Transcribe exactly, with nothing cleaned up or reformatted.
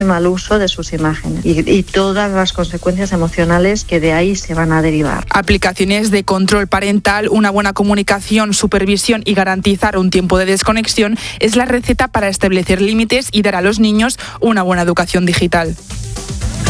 mal uso de sus imágenes y, y todas las consecuencias emocionales que de ahí se van a derivar. Aplicaciones de control parental, una buena comunicación, supervisión y garantizar un tiempo de desconexión es la receta para establecer límites y dar a los niños una buena educación digital.